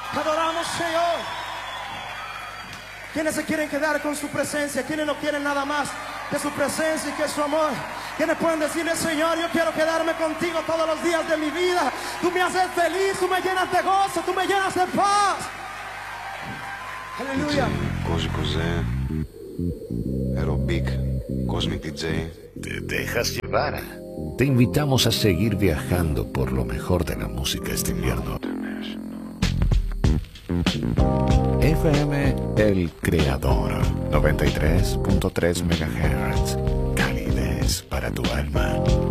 Te adoramos, Señor. ¿Quiénes se quieren quedar con su presencia? ¿Quiénes no quieren nada más de su presencia y que su amor? ¿Quiénes pueden decirle, Señor, yo quiero quedarme contigo todos los días de mi vida? Tú me haces feliz, tú me llenas de gozo, tú me llenas de paz. Aleluya. Cos'è? Ero Big, Cosmic DJ. ¿Te dejas llevar? Te invitamos a seguir viajando por lo mejor de la música este invierno. FM El Creador, 93.3 MHz. Calidez para tu alma.